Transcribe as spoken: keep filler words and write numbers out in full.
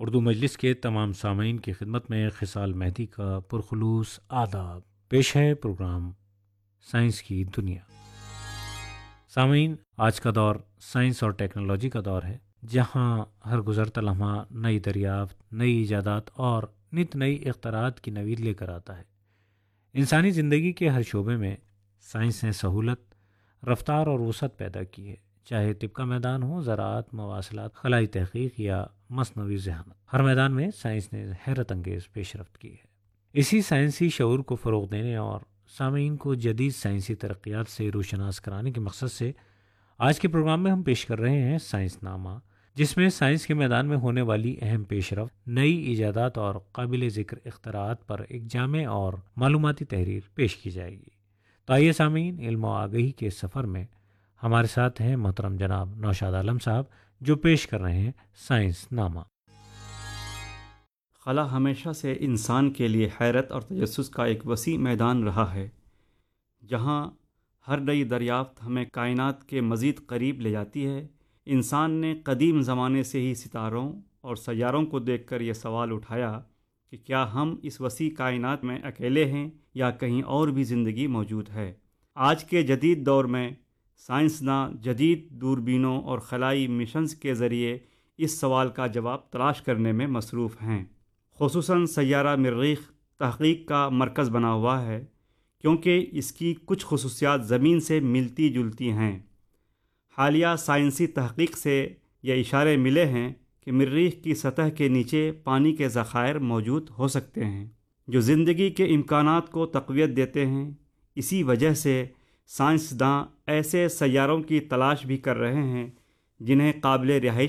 اردو مجلس کے تمام سامعین کی خدمت میں خصال مہدی کا پرخلوص آداب. پیش ہے پروگرام سائنس کی دنیا. سامعین، آج کا دور سائنس اور ٹیکنالوجی کا دور ہے، جہاں ہر گزرتا لمحہ نئی دریافت، نئی ایجادات اور نت نئی اختراعات کی نوید لے کر آتا ہے. انسانی زندگی کے ہر شعبے میں سائنس نے سہولت، رفتار اور وسعت پیدا کی ہے، چاہے طب کا میدان ہو، زراعت، مواصلات، خلائی تحقیق یا مصنوعی ذہانت. ہر میدان میں سائنس نے حیرت انگیز پیش رفت کی ہے. اسی سائنسی شعور کو فروغ دینے اور سامعین کو جدید سائنسی ترقیات سے روشناس کرانے کے مقصد سے آج کے پروگرام میں ہم پیش کر رہے ہیں سائنس نامہ، جس میں سائنس کے میدان میں ہونے والی اہم پیش رفت، نئی ایجادات اور قابل ذکر اختراعات پر ایک جامع اور معلوماتی تحریر پیش کی جائے گی. تو آئیے سامعین، علم و آگہی کے سفر میں ہمارے ساتھ ہیں محترم جناب نوشاد عالم صاحب، جو پیش کر رہے ہیں سائنس نامہ. خلا ہمیشہ سے انسان کے لیے حیرت اور تجسس کا ایک وسیع میدان رہا ہے، جہاں ہر نئی دریافت ہمیں کائنات کے مزید قریب لے جاتی ہے. انسان نے قدیم زمانے سے ہی ستاروں اور سیاروں کو دیکھ کر یہ سوال اٹھایا کہ کیا ہم اس وسیع کائنات میں اکیلے ہیں یا کہیں اور بھی زندگی موجود ہے. آج کے جدید دور میں سائنسداں جدید دوربینوں اور خلائی مشنز کے ذریعے اس سوال کا جواب تلاش کرنے میں مصروف ہیں. خصوصاً سیارہ مریخ تحقیق کا مرکز بنا ہوا ہے، کیونکہ اس کی کچھ خصوصیات زمین سے ملتی جلتی ہیں. حالیہ سائنسی تحقیق سے یہ اشارے ملے ہیں کہ مریخ کی سطح کے نیچے پانی کے ذخائر موجود ہو سکتے ہیں، جو زندگی کے امکانات کو تقویت دیتے ہیں. اسی وجہ سے سائنسداں ایسے سیاروں کی تلاش بھی کر رہے ہیں جنہیں قابل رہائش